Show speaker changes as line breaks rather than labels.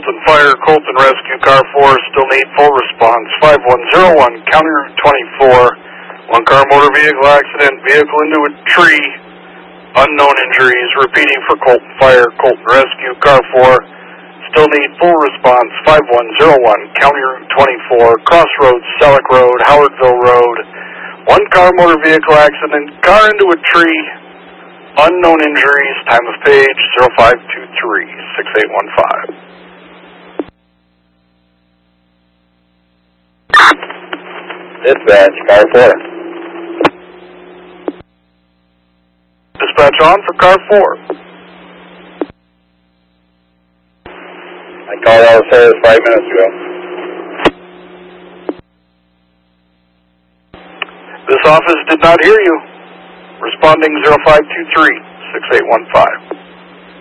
Colton Fire, Colton Rescue, Car 4, still need full response. 5101, County Route 24. One car motor vehicle accident, vehicle into a tree. Unknown injuries. Repeating for Colton Fire, Colton Rescue, Car 4. Still need full response. 5101, County Route 24. Crossroads, Selleck Road, Howardville Road. One car motor vehicle accident, car into a tree. Unknown injuries. Time of page 0523-6815.
Dispatch, Car 4.
Dispatch on for Car 4.
I called out of service 5 minutes ago.
This office did not hear you. Responding 0523-6815.